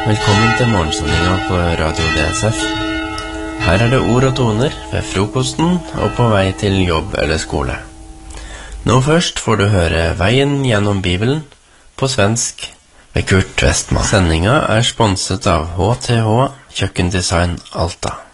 Velkommen til morgensendinga på Radio DSF. Her det ord og toner ved frokosten og på vei til jobb eller skole. Nå først får du høre Veien gjennom Bibelen på svensk ved Kurt Westman. Sendinga sponset av HTH Kjøkkendesign Alta.